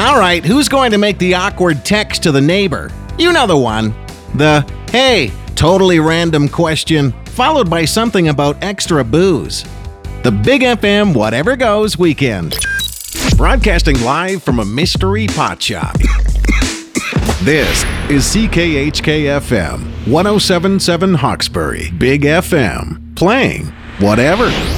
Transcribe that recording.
All right, who's going to make the awkward text to the neighbor? You know the one. The, hey, totally random question, followed by something about extra booze. The Big FM Whatever Goes Weekend. Broadcasting live from a mystery pot shop. This is CKHK-FM 107.7 Hawkesbury. Big FM. Playing whatever.